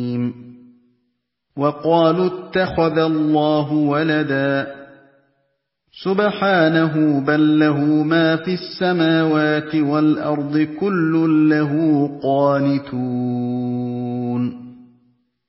وقالوا اتخذ الله ولدا سبحانه بل له ما في السماوات والأرض كل له قانتون